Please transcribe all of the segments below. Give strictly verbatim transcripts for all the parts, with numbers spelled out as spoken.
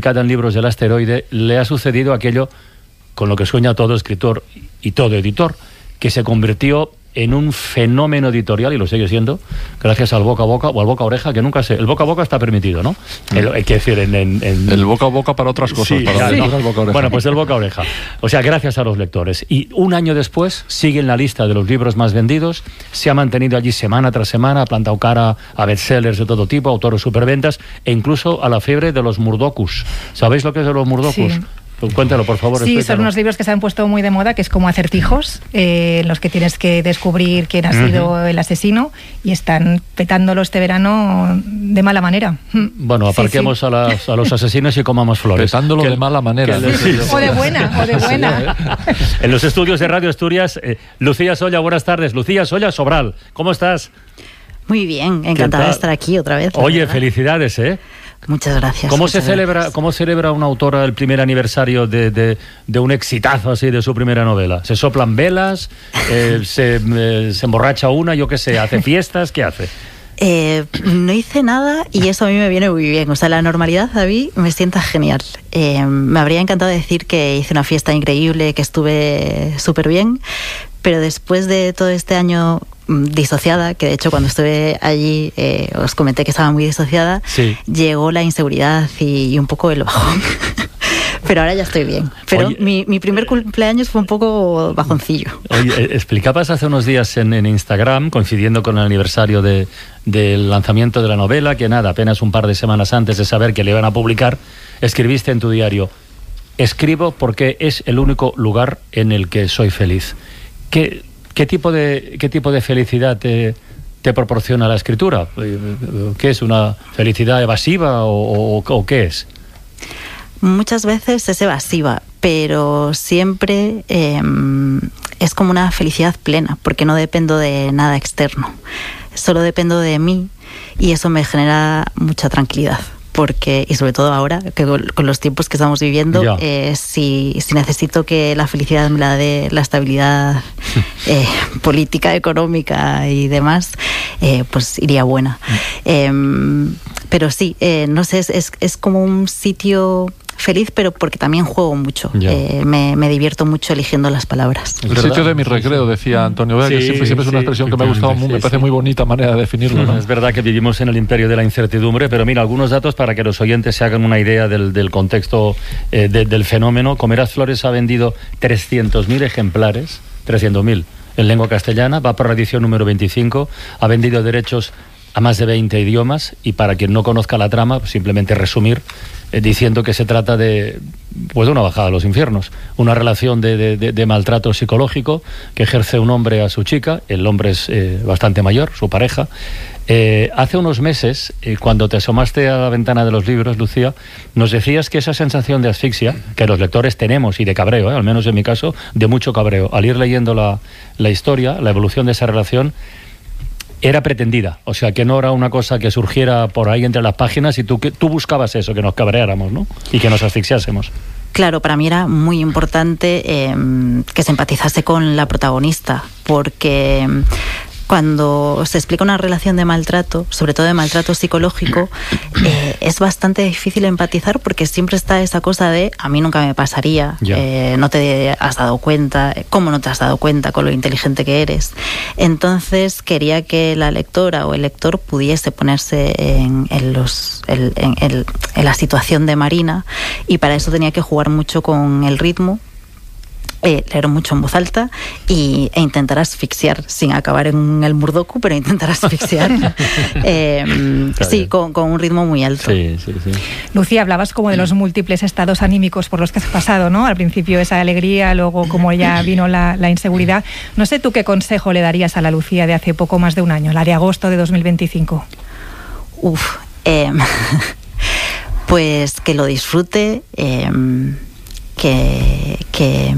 en libros del asteroide, le ha sucedido aquello con lo que sueña todo escritor y todo editor, que se convirtió en un fenómeno editorial, y lo sigue siendo, gracias al boca a boca o al boca a oreja, que nunca sé. El boca a boca está permitido, ¿no? El, hay que decir, en, en, en... El boca a boca para otras cosas, sí, para claro, sí. ¿no? El boca a oreja. Bueno, pues el boca a oreja. O sea, gracias a los lectores. Y un año después sigue en la lista de los libros más vendidos, se ha mantenido allí semana tras semana, ha plantado cara a bestsellers de todo tipo, autores superventas, e incluso a la fiebre de los murdokus. ¿Sabéis lo que es de los murdokus? Sí. Cuéntalo, por favor. Sí, explícalo. Son unos libros que se han puesto muy de moda, que es como acertijos, eh, en los que tienes que descubrir quién ha sido uh-huh. el asesino, y están petándolo este verano de mala manera. Bueno, aparquemos sí, sí. A, las, a los asesinos y comamos flores. Petándolo que, de mala manera. Que, sí, o de buena, o de buena. En los estudios de Radio Asturias, eh, Lucía Solla, buenas tardes. Lucía Solla Sobral, ¿cómo estás? Muy bien, encantada de estar aquí otra vez. Oye, felicidades, ¿eh? Muchas gracias. ¿Cómo muchas se celebra, gracias. cómo celebra una autora el primer aniversario de, de, de un exitazo así de su primera novela? ¿Se soplan velas? Eh, se, eh, ¿Se emborracha una? Yo qué sé, ¿hace fiestas? ¿Qué hace? Eh, no hice nada y eso a mí me viene muy bien. O sea, la normalidad a mí me sienta genial. Eh, me habría encantado decir que hice una fiesta increíble, que estuve súper bien, pero después de todo este año disociada, que de hecho cuando estuve allí eh, os comenté que estaba muy disociada, sí. Llegó la inseguridad y, y un poco el bajón. Pero ahora ya estoy bien. Pero Oye, mi, mi primer cumpleaños fue un poco bajoncillo. Oye, explicabas hace unos días en, en Instagram, coincidiendo con el aniversario de, del lanzamiento de la novela, que nada, apenas un par de semanas antes de saber que le iban a publicar, escribiste en tu diario: escribo porque es el único lugar en el que soy feliz. ¿Qué, qué, tipo, de, qué tipo de felicidad te, te proporciona la escritura? ¿Qué es? ¿Una felicidad evasiva o, o, o qué es? Muchas veces es evasiva, pero siempre eh, es como una felicidad plena, porque no dependo de nada externo. Solo dependo de mí y eso me genera mucha tranquilidad. Porque, y sobre todo ahora, que con los tiempos que estamos viviendo, eh, si, si necesito que la felicidad me la dé la estabilidad eh, política, económica y demás, eh, pues iría buena. Eh, pero sí, eh, no sé, es, es, es como un sitio feliz, pero porque también juego mucho. Eh, me, me divierto mucho eligiendo las palabras. El sitio de mi recreo, decía Antonio Vega, sí, que siempre, siempre es una sí, expresión que me ha gustado, sí, me parece sí. muy bonita manera de definirlo, ¿no? Es verdad que vivimos en el imperio de la incertidumbre, pero mira, algunos datos para que los oyentes se hagan una idea del, del contexto eh, de, del fenómeno. Comerás Flores ha vendido trescientos mil ejemplares, trescientos mil en lengua castellana, va por la edición número veinticinco, ha vendido derechos a más de veinte idiomas, y para quien no conozca la trama, pues simplemente resumir eh, diciendo que se trata de, pues, de una bajada a los infiernos, una relación de, de, de, de maltrato psicológico que ejerce un hombre a su chica. El hombre es eh, bastante mayor, su pareja. Eh, hace unos meses, eh, cuando te asomaste a la ventana de los libros, Lucía, nos decías que esa sensación de asfixia que los lectores tenemos, y de cabreo, eh, al menos en mi caso, de mucho cabreo, al ir leyendo la, la historia, la evolución de esa relación, era pretendida, o sea, que no era una cosa que surgiera por ahí entre las páginas y tú, que, tú buscabas eso, que nos cabreáramos, ¿no? Y que nos asfixiásemos. Claro, para mí era muy importante eh, que se empatizase con la protagonista, porque cuando se explica una relación de maltrato, sobre todo de maltrato psicológico, eh, es bastante difícil empatizar, porque siempre está esa cosa de a mí nunca me pasaría, eh, no te has dado cuenta, ¿cómo no te has dado cuenta con lo inteligente que eres? Entonces quería que la lectora o el lector pudiese ponerse en, en, los, en, en, en, en la situación de Marina, y para eso tenía que jugar mucho con el ritmo, Eh, leer mucho en voz alta y, e intentar asfixiar, sin acabar en el murdoku, pero intentar asfixiar. eh, sí, con, con un ritmo muy alto. Sí, sí, sí. Lucía, hablabas como de los múltiples estados anímicos por los que has pasado, ¿no? Al principio esa alegría, luego como ya vino la, la inseguridad. No sé tú qué consejo le darías a la Lucía de hace poco más de un año, la de agosto de dos mil veinticinco. Uf, eh, pues que lo disfrute, eh, Que, que,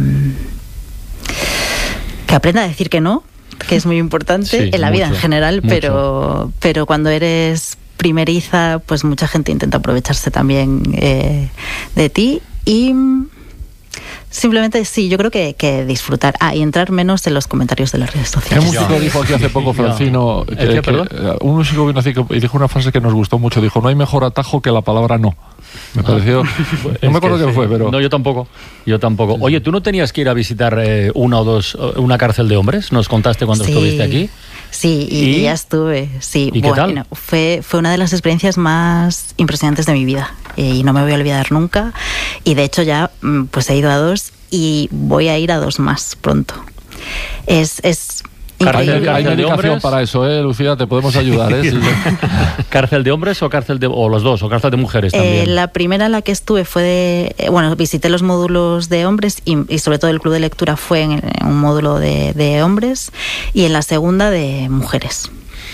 que aprenda a decir que no, que es muy importante, sí, en la mucho, vida en general, pero, pero cuando eres primeriza, pues mucha gente intenta aprovecharse también eh, de ti. Y Simplemente sí, yo creo que, que disfrutar. Ah, y entrar menos en los comentarios de las redes sociales. Un músico dijo aquí hace poco, Francino, que, que, que, un músico vino así y dijo una frase que nos gustó mucho. Dijo, no hay mejor atajo que la palabra no. Me pareció... No me acuerdo qué fue, pero... No, yo tampoco. Yo tampoco. Oye, ¿tú no tenías que ir a visitar eh, una o dos, una cárcel de hombres? ¿Nos contaste cuando sí, estuviste aquí? Sí, y, ¿Y? ya estuve. Sí. ¿Y bueno, qué tal? Fue, fue una de las experiencias más impresionantes de mi vida. Y no me voy a olvidar nunca. Y de hecho ya pues he ido a dos y voy a ir a dos más pronto. Es... es Hay, hay medicación para eso, ¿eh, Lucía? Te podemos ayudar, ¿eh? Sí. ¿Cárcel de hombres o cárcel de... o los dos, o cárcel de mujeres también? Eh, la primera en la que estuve fue de... Eh, bueno, visité los módulos de hombres y, y sobre todo el club de lectura fue en, en un módulo de, de hombres y en la segunda de mujeres.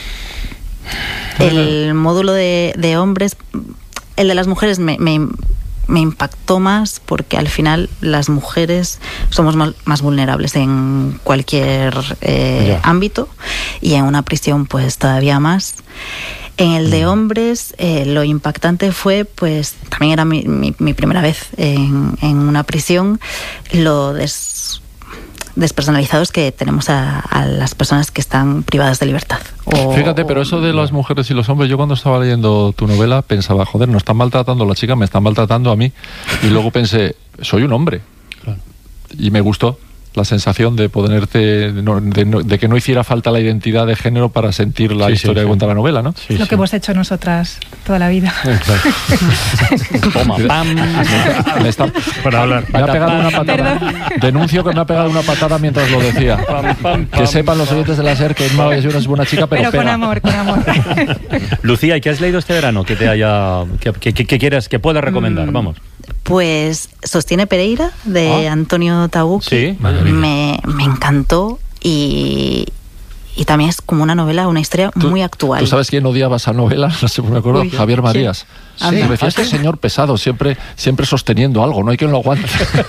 El módulo de, de hombres... El de las mujeres me... me me impactó más porque al final las mujeres somos más, más vulnerables en cualquier eh, ámbito y en una prisión pues todavía más. En el de hombres eh, lo impactante fue, pues también era mi, mi, mi primera vez en, en una prisión, lo des, despersonalizados que tenemos a, a las personas que están privadas de libertad. O, Fíjate, pero eso de las mujeres y los hombres, yo cuando estaba leyendo tu novela pensaba, joder, no están maltratando a la chica, me están maltratando a mí. Y luego pensé, soy un hombre. Claro. Y me gustó la sensación de ponerte, de, de, de que no hiciera falta la identidad de género para sentir la sí, historia sí, que cuenta sí. la novela, ¿no? Sí, lo sí. que hemos hecho nosotras toda la vida. Exacto. Toma, pam. Me, está, para hablar. Me ha pegado una patada. Perdón. Denuncio que me ha pegado una patada mientras lo decía. Pam, pam, pam, que sepan los oyentes de la SER que Emma es una buena chica, pero, pero pega. con amor, con amor. Lucía, ¿y qué has leído este verano que te haya, que, que, que, que quieras, que puedas recomendar? Mm. Vamos. Pues Sostiene Pereira, de ah. Antonio Tabucchi. Sí, me, me encantó y, y también es como una novela, una historia ¿Tú, muy actual. ¿Tú sabes quién odiaba esa novela? No sé, me acuerdo. Uy, Javier Marías. Sí, sí, me decía, este señor pesado, siempre, siempre sosteniendo algo, no hay quien lo aguante.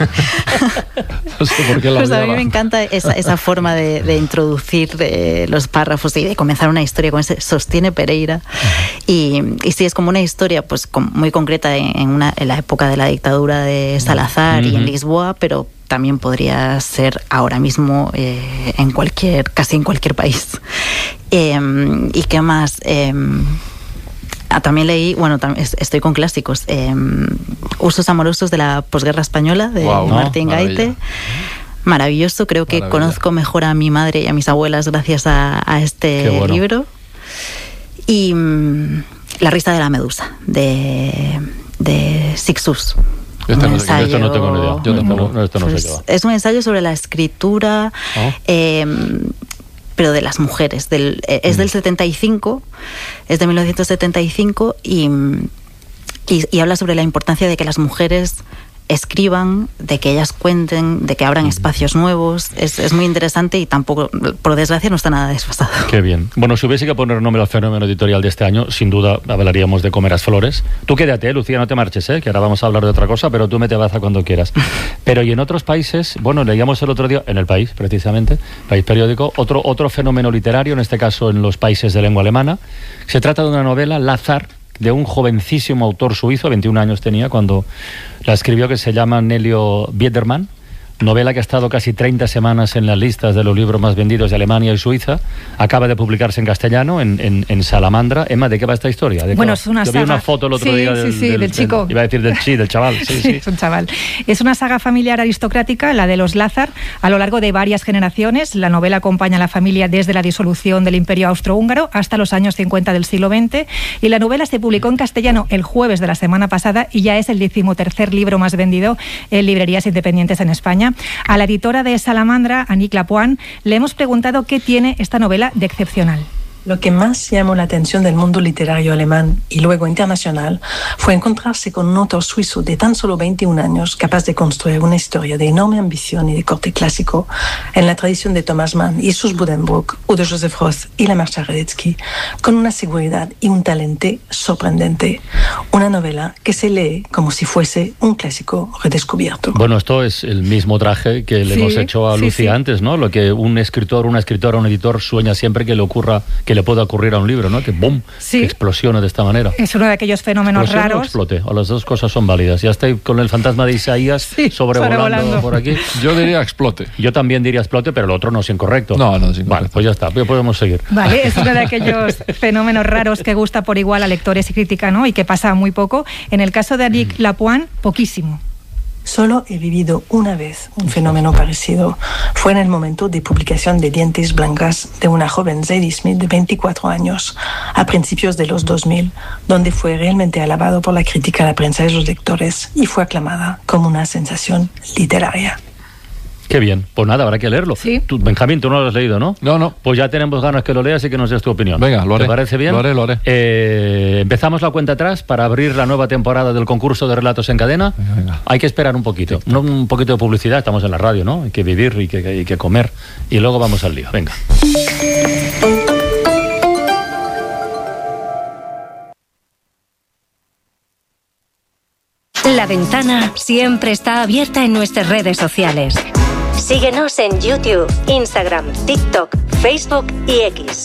No sé por qué lo Pues odiaba. a mí me encanta esa, esa forma de, de introducir eh, los párrafos y de comenzar una historia con ese Sostiene Pereira. Uh-huh. Y, y sí, es como una historia pues con, muy concreta en, en, una, en la época de la dictadura de Salazar uh-huh. y en Lisboa, pero también podría ser ahora mismo eh, en cualquier, casi en cualquier país. Eh, ¿Y qué más? Eh, Ah, también leí, bueno, tam- estoy con clásicos, eh, Usos amorosos de la posguerra española, de wow, Martín ¿no? Gaite. Maravilloso, creo que Maravilla. Conozco mejor a mi madre y a mis abuelas gracias a, a este bueno. libro. Y um, La risa de la medusa, de, de Sixus. Este no, ensayo, esto no tengo ni idea. Yo tampoco, no, esto no pues, sé qué va. Es un ensayo sobre la escritura... Oh. Eh, pero de las mujeres. Del, es del setenta y cinco, es de mil novecientos setenta y cinco y, y, y habla sobre la importancia de que las mujeres escriban, de que ellas cuenten, de que abran espacios nuevos. Es, es muy interesante y tampoco, por desgracia, no está nada desfasado. Qué bien. Bueno, si hubiese que poner nombre al fenómeno editorial de este año, sin duda hablaríamos de Comerás Flores. Tú quédate, Lucía, no te marches, ¿eh? Que ahora vamos a hablar de otra cosa, pero tú mete baza cuando quieras. Pero y en otros países, bueno, leíamos el otro día, en El País, precisamente, País Periódico, otro, otro fenómeno literario, en este caso en los países de lengua alemana. Se trata de una novela, Lazar, de un jovencísimo autor suizo, veintiún años tenía cuando la escribió, que se llama Nelio Biedermann, novela que ha estado casi treinta semanas en las listas de los libros más vendidos de Alemania y Suiza. Acaba de publicarse en castellano, en, en, en Salamandra. Emma, ¿de qué va esta historia? ¿De bueno, es una Yo saga. vi una foto el otro sí, día del, sí, sí, del, del chico. Del, iba a decir del, sí, del chaval. Sí, sí, sí. Es un chaval. Es una saga familiar aristocrática, la de los Lázar, a lo largo de varias generaciones. La novela acompaña a la familia desde la disolución del Imperio Austrohúngaro hasta los años cincuenta del siglo veinte. Y la novela se publicó en castellano el jueves de la semana pasada y ya es el decimotercer libro más vendido en librerías independientes en España. A la editora de Salamandra, Annick Lapointe, le hemos preguntado qué tiene esta novela de excepcional. Lo que más llamó la atención del mundo literario alemán y luego internacional fue encontrarse con un autor suizo de tan solo veintiún años capaz de construir una historia de enorme ambición y de corte clásico en la tradición de Thomas Mann, Jesús Buddenbrook o de Joseph Roth y la Marcha Radetzky, con una seguridad y un talento sorprendente. Una novela que se lee como si fuese un clásico redescubierto. Bueno, esto es el mismo traje que le sí, hemos hecho a Lucía sí, sí. antes, ¿no? Lo que un escritor, una escritora, un editor sueña siempre que le ocurra que le le pueda ocurrir a un libro, ¿no? Que ¡bum! Sí. Que explosione de esta manera. Es uno de aquellos fenómenos Explosión raros. O explote, o las dos cosas son válidas. Ya estoy con el fantasma de Isaías Sí, sobrevolando, sobrevolando por aquí. Yo diría explote. Yo también diría explote, pero el otro no es incorrecto. No, no es incorrecto. Vale, pues ya está, ya podemos seguir. Vale, es uno de aquellos fenómenos raros que gusta por igual a lectores y crítica, ¿no? Y que pasa muy poco. En el caso de Annick Lapointe, poquísimo. Solo he vivido una vez un fenómeno parecido. Fue en el momento de publicación de Dientes Blancas de una joven Zadie Smith de veinticuatro años, a principios de los dos mil, donde fue realmente alabado por la crítica, la prensa y los lectores, y fue aclamada como una sensación literaria. Qué bien. Pues nada, habrá que leerlo. Sí. Tú, Benjamín, tú no lo has leído, ¿no? No, no. Pues ya tenemos ganas que lo leas y que nos des tu opinión. Venga, lo haré. ¿Te parece bien? Lo haré, lo haré. Eh, empezamos la cuenta atrás para abrir la nueva temporada del concurso de relatos en cadena. Venga, venga. Hay que esperar un poquito. No, un poquito de publicidad, estamos en la radio, ¿no? Hay que vivir y que, hay que comer. Y luego vamos al lío. Venga. La ventana siempre está abierta en nuestras redes sociales. Síguenos en YouTube, Instagram, TikTok, Facebook y X.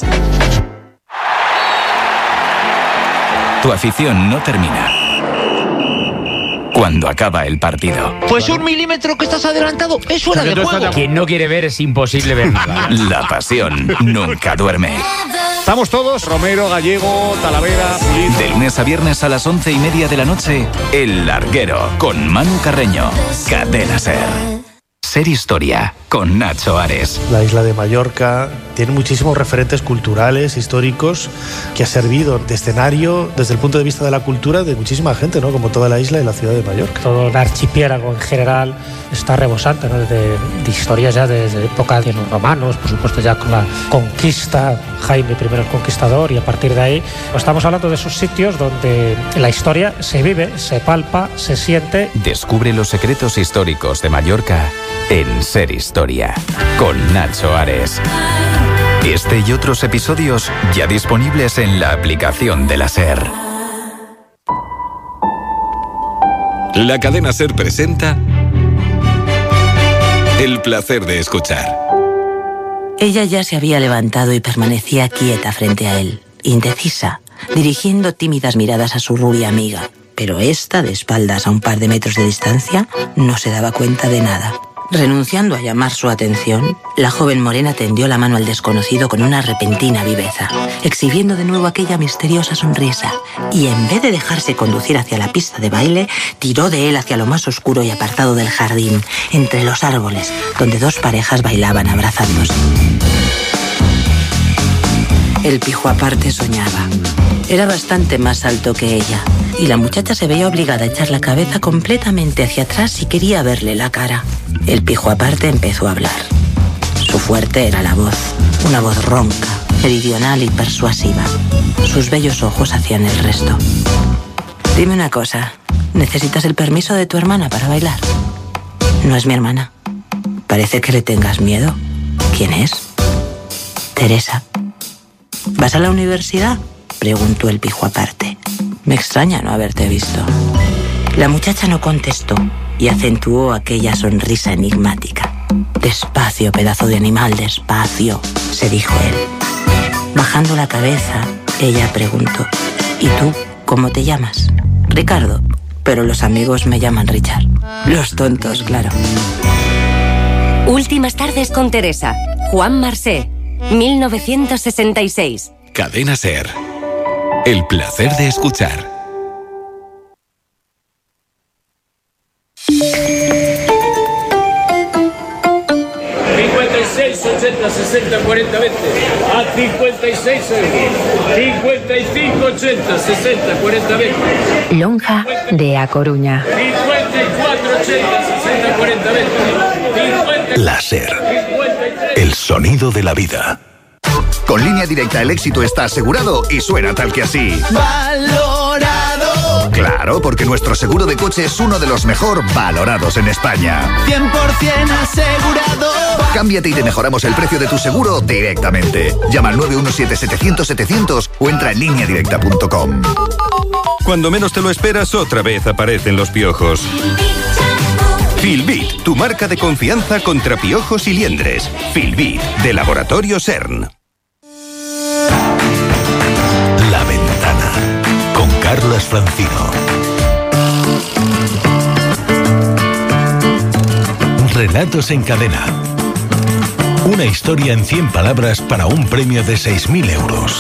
Tu afición no termina cuando acaba el partido. Pues un milímetro que estás adelantado es fuera de juego. Quien no quiere ver es imposible ver nada. La pasión nunca duerme. Estamos todos, Romero, Gallego, Talavera, Pulido. De lunes a viernes a las once y media de la noche, El Larguero, con Manu Carreño. Cadena Ser. Ser Historia, con Nacho Ares. La isla de Mallorca tiene muchísimos referentes culturales, históricos, que ha servido de escenario desde el punto de vista de la cultura de muchísima gente, ¿no? Como toda la isla y la ciudad de Mallorca. Todo el archipiélago en general está rebosante, ¿no? de, de historias ya desde época de los romanos, por supuesto ya con la conquista, Jaime primero el Conquistador, y a partir de ahí pues estamos hablando de esos sitios donde la historia se vive, se palpa, se siente. Descubre los secretos históricos de Mallorca en Ser Historia, con Nacho Ares. Este y otros episodios ya disponibles en la aplicación de la Ser. La cadena Ser presenta El placer de escuchar. Ella ya se había levantado y permanecía quieta frente a él, indecisa, dirigiendo tímidas miradas a su rubia amiga. Pero esta, de espaldas a un par de metros de distancia, no se daba cuenta de nada. Renunciando a llamar su atención, la joven morena tendió la mano al desconocido con una repentina viveza, exhibiendo de nuevo aquella misteriosa sonrisa, y en vez de dejarse conducir hacia la pista de baile, tiró de él hacia lo más oscuro y apartado del jardín, entre los árboles, donde dos parejas bailaban abrazándose. El pijo aparte soñaba. Era bastante más alto que ella, y la muchacha se veía obligada a echar la cabeza completamente hacia atrás si quería verle la cara. El pijo aparte empezó a hablar. Su fuerte era la voz, una voz ronca, meridional y persuasiva. Sus bellos ojos hacían el resto. Dime una cosa, ¿necesitas el permiso de tu hermana para bailar? No es mi hermana. Parece que le tengas miedo. ¿Quién es? Teresa. ¿Vas a la universidad?, preguntó el pijo aparte. Me extraña no haberte visto. La muchacha no contestó y acentuó aquella sonrisa enigmática. Despacio, pedazo de animal, despacio, se dijo él. Bajando la cabeza, ella preguntó: ¿y tú cómo te llamas? Ricardo, pero los amigos me llaman Richard. Los tontos, claro. Últimas tardes con Teresa. Juan Marsé, mil novecientos sesenta y seis. Cadena Ser. El placer de escuchar. cincuenta y seis, ochenta, sesenta, cuarenta, veinte. A cincuenta y seis euros. cincuenta y cinco, ochenta, sesenta, cuarenta, veinte. Lonja de A Coruña. cincuenta y cuatro, ochenta, sesenta, cuarenta, veinte. La Ser. El sonido de la vida. Con Línea Directa el éxito está asegurado y suena tal que así. ¡Valorado! Claro, porque nuestro seguro de coche es uno de los mejor valorados en España. cien por ciento asegurado. Cámbiate y te mejoramos el precio de tu seguro directamente. Llama al nueve uno siete, setecientos, setecientos o entra en línea directa punto com. Cuando menos te lo esperas, otra vez aparecen los piojos. Filbit, tu marca de confianza contra piojos y liendres. Filbit, de Laboratorio Sern. Francino. Relatos en cadena. Una historia en cien palabras para un premio de seis mil euros.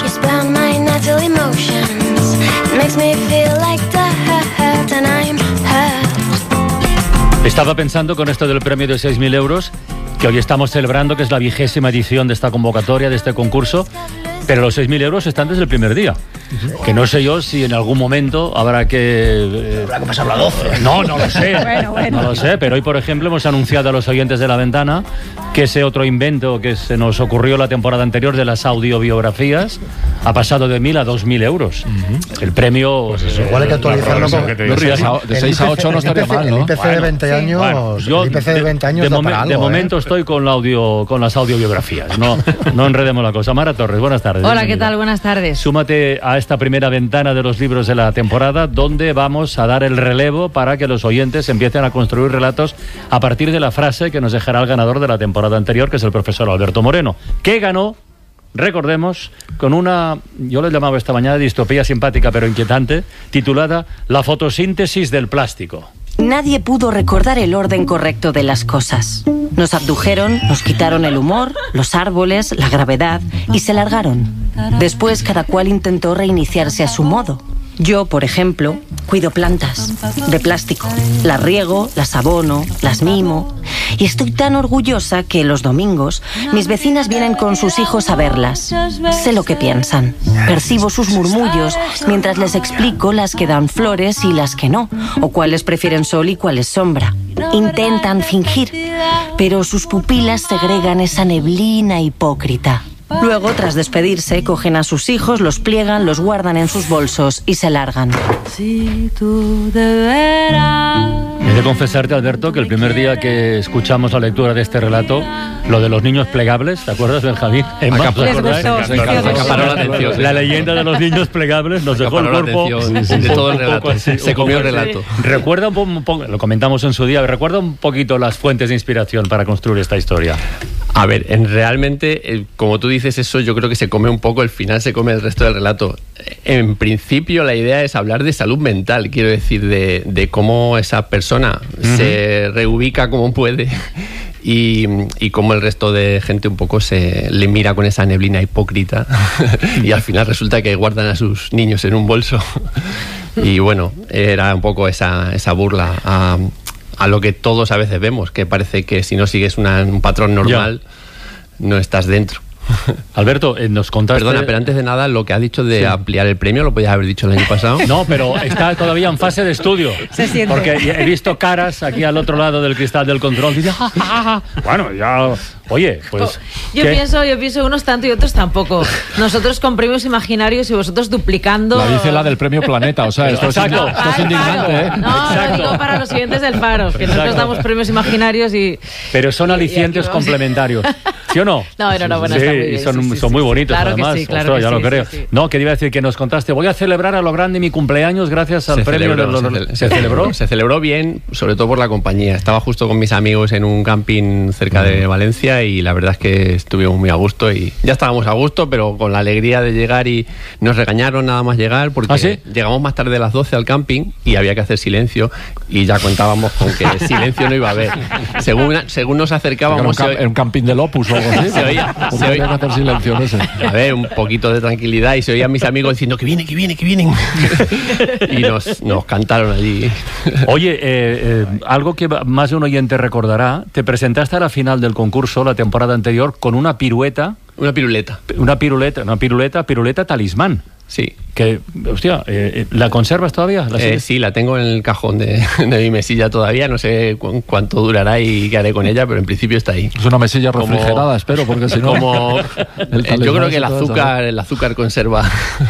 Estaba pensando con esto del premio de seis mil euros, que hoy estamos celebrando, que es la vigésima edición de esta convocatoria, de este concurso, pero los seis mil euros están desde el primer día. Que no sé yo si en algún momento habrá que... Eh, habrá que pasar la doce. No, no lo sé. Bueno, bueno. No lo sé, pero hoy, por ejemplo, hemos anunciado a los oyentes de La Ventana que ese otro invento que se nos ocurrió la temporada anterior de las audiobiografías ha pasado de mil a dos mil euros. Uh-huh. El premio... Pues eso, igual hay que actualizarlo. Con, de seis a ocho no estaría mal, ¿no? El I P C de veinte años, bueno, yo, el I P C de veinte años de, da momen, para algo, de momento ¿eh? estoy con, la audio, con las audiobiografías. No, no enredemos la cosa. Mara Torres, buenas tardes. Hola, bienvenida. ¿Qué tal? Buenas tardes. Súmate a esta primera ventana de los libros de la temporada, donde vamos a dar el relevo para que los oyentes empiecen a construir relatos a partir de la frase que nos dejará el ganador de la temporada anterior, que es el profesor Alberto Moreno, que ganó, recordemos, con una, yo lo he llamado esta mañana distopía simpática pero inquietante, titulada La fotosíntesis del plástico. Nadie pudo recordar el orden correcto de las cosas. Nos abdujeron, nos quitaron el humor, los árboles, la gravedad y se largaron. Después cada cual intentó reiniciarse a su modo. Yo, por ejemplo, cuido plantas de plástico. Las riego, las abono, las mimo. Y estoy tan orgullosa que los domingos mis vecinas vienen con sus hijos a verlas. Sé lo que piensan. Percibo sus murmullos mientras les explico las que dan flores y las que no, o cuáles prefieren sol y cuáles sombra. Intentan fingir, pero sus pupilas segregan esa neblina hipócrita. Luego, tras despedirse, cogen a sus hijos, los pliegan, los guardan en sus bolsos y se largan. He de confesarte, Alberto, que el primer día que escuchamos la lectura de este relato, lo de los niños plegables, ¿te acuerdas, Benjamín? La leyenda de los niños plegables nos dejó el cuerpo de todo el relato. Se comió el relato. Recuerda un poco, lo comentamos en su día, recuerda un poquito las fuentes de inspiración para construir esta historia. A ver, en realmente, como tú dices eso, yo creo que se come un poco, el final se come el resto del relato. En principio la idea es hablar de salud mental, quiero decir, de, de cómo esa persona uh-huh. se reubica como puede y, y cómo el resto de gente un poco se le mira con esa neblina hipócrita y al final resulta que guardan a sus niños en un bolso. Y bueno, era un poco esa, esa burla a... a lo que todos a veces vemos, que parece que si no sigues una, un patrón normal, ya. no estás dentro. Alberto, eh, nos contaste... Perdona, pero antes de nada, lo que has dicho de sí. ampliar el premio, lo podías haber dicho el año pasado. No, pero está todavía en fase de estudio. Se siente. Porque he visto caras aquí al otro lado del cristal del control. Dice, ja, ja, ja. Bueno, ya... Oye, pues... Yo ¿qué? pienso, yo pienso unos tanto y otros tampoco. Nosotros con premios imaginarios y vosotros duplicando... La dice la del premio Planeta, o sea, esto es, Exacto. esto es indignante, ¿eh? No, lo digo para los siguientes del Faro, que nosotros Exacto. damos premios imaginarios y... Pero son alicientes complementarios. ¿Sí o no? No, no, no, bueno, sí, está muy bien, son, sí, sí, son sí. muy bonitos, claro además. Que sí, claro Ostras, que ya sí, lo creo. Sí, sí. No, que iba a decir que nos contaste, voy a celebrar a lo grande mi cumpleaños gracias al se premio celebró, de los... se, ¿Se celebró? Se celebró bien, sobre todo por la compañía. Estaba justo con mis amigos en un camping cerca mm. de Valencia y la verdad es que estuvimos muy a gusto y ya estábamos a gusto, pero con la alegría de llegar y nos regañaron nada más llegar porque ¿Ah, sí? llegamos más tarde a las doce al camping y había que hacer silencio y ya contábamos con que silencio no iba a haber. Según, según nos acercábamos... Era un, camp, un camping del Opus o algo así. Se oía, se oía, que hacer silencio, no sé. A ver, un poquito de tranquilidad y se oían mis amigos diciendo que viene, que viene, que vienen. Y nos, nos cantaron allí. Oye, eh, eh, algo que más de un oyente recordará, te presentaste a la final del concurso la temporada anterior con una pirueta. Una piruleta. Una piruleta, una piruleta, piruleta talismán. Sí. Que, hostia, eh, ¿la conservas todavía? ¿La eh, sí, la tengo en el cajón de, de mi mesilla todavía. No sé cu cuánto durará y qué haré con ella, pero en principio está ahí. Es una mesilla refrigerada, como, espero, porque si no... Como, eh, yo creo que el azúcar, el azúcar conserva.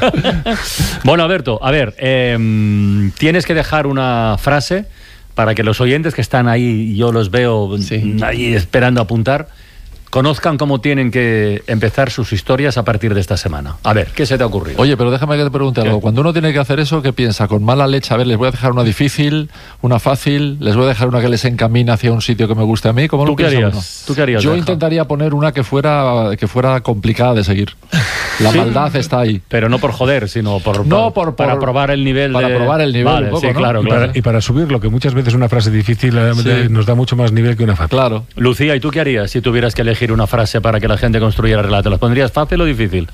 Bueno, Alberto, a ver, eh, tienes que dejar una frase para que los oyentes que están ahí, yo los veo sí. ahí esperando apuntar, conozcan cómo tienen que empezar sus historias a partir de esta semana. A ver, ¿qué se te ha ocurrido? Oye, pero déjame que te pregunte algo. Cuando uno tiene que hacer eso, ¿qué piensa? Con mala leche, a ver, les voy a dejar una difícil, una fácil, les voy a dejar una que les encamine hacia un sitio que me guste a mí. ¿Cómo ¿Tú lo qué piensa harías? uno? ¿Tú qué harías, Yo Benja? intentaría poner una que fuera que fuera complicada de seguir. La Sí. maldad está ahí. Pero no por joder, sino por, No, por- por- para por- probar el nivel para de... probar el nivel Vale, un poco, sí, ¿no? claro, Y claro. para, y para subirlo, que muchas veces una frase difícil eh, Sí. nos da mucho más nivel que una fácil. Claro. Lucía, ¿y tú qué harías si tuvieras que elegir una frase para que la gente construyera relatos? ¿Las pondrías fácil o difícil?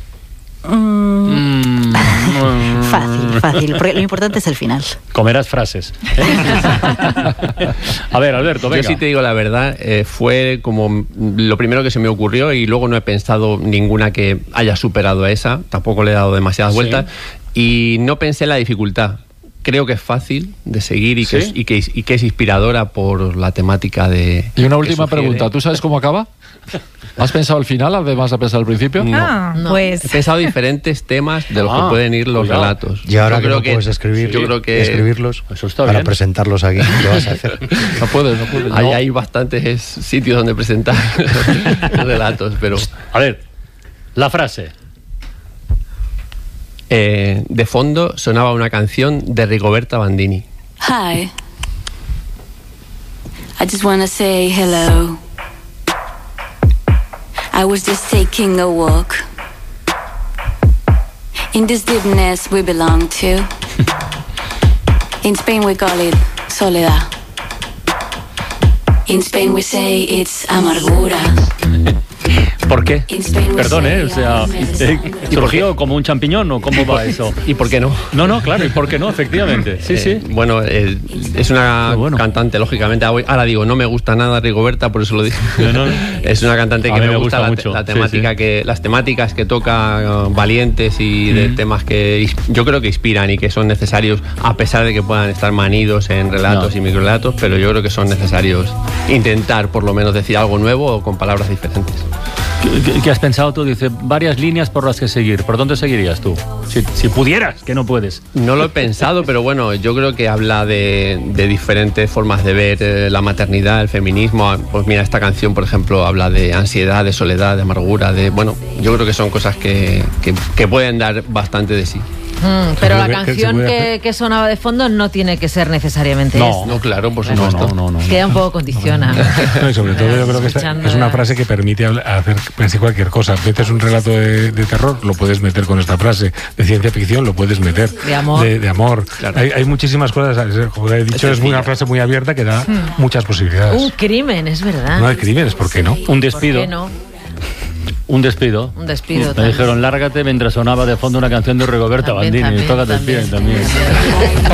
Mm, fácil, fácil. Porque lo importante es el final. Comerás frases. A ver, Alberto, venga. Yo sí te digo la verdad, eh, fue como lo primero que se me ocurrió y luego no he pensado ninguna que haya superado a esa, tampoco le he dado demasiadas Sí. vueltas y no pensé en la dificultad. Creo que es fácil de seguir y que, ¿Sí? es, y que, es- y que es inspiradora por la temática de... Y una que última sugiere. pregunta. ¿Tú sabes cómo acaba? ¿Has pensado al final, además de pensar al principio? No. Ah, No. pues... He pensado diferentes temas de los Ah, que pueden ir los cuidado. relatos. Y ahora Yo que creo no puedes escribir, yo creo que escribirlos Eso está para bien. presentarlos aquí, ¿qué vas a hacer? No puedes, no puedes. hay, No. hay bastantes sitios donde presentar relatos, pero A ver, la frase. eh, de fondo sonaba una canción de Rigoberta Bandini. Hi. I just want to say hello. I was just taking a walk in this deepness we belong to. In Spain we call it soledad. In Spain we say it's amargura. ¿Por qué? Perdón, ¿eh? O sea, eh, ¿surgió como un champiñón o cómo va eso? ¿Y por qué no? No, no, claro, ¿y por qué no? Efectivamente. Sí, Eh, sí. Bueno, eh, es una cantante, lógicamente. Ahora digo, no me gusta nada Rigoberta, por eso lo digo. No, no. Es una cantante A que mí me, me gusta, gusta la, mucho. la Sí, temática sí. que, las temáticas que toca, eh, valientes y de Mm. temas que is- yo creo que inspiran y que son necesarios, a pesar de que puedan estar manidos en relatos No. y microrelatos, pero yo creo que son necesarios intentar por lo menos decir algo nuevo o con palabras diferentes. ¿Qué, qué has pensado tú? Dice, varias líneas por las que seguir. ¿Por dónde seguirías tú? Si, si pudieras, que no puedes. No lo he pensado, pero bueno, yo creo que habla de, de diferentes formas de ver eh, la maternidad, el feminismo. Pues mira, esta canción, por ejemplo, habla de ansiedad, de soledad, de amargura, de... Bueno, yo creo que son cosas que, que, que pueden dar bastante de sí. Mm, pero la ¿Qué- qué se canción puede que, hacer? que sonaba de fondo no tiene que ser necesariamente esta. no, claro, por Claro. supuesto. No, no, no. Queda un poco condiciona. No, y sobre todo yo creo que esta- Escuchando es una la- frase que permite habl- hacer casi cualquier cosa. Metes un relato de, de terror, lo puedes meter con esta frase. De ciencia ficción, lo puedes meter. De amor. De, de amor. Claro. Hay, hay muchísimas cosas. Como he dicho, es una frase muy abierta que da Hmm. muchas posibilidades. Un crimen, es verdad. No hay crímenes, ¿por qué no? Un despido. ¿Por qué no? Un despido. Un despido Me también. dijeron, lárgate mientras sonaba de fondo una canción de Rigoberta También, Bandini. también, Tócate el pie también. también.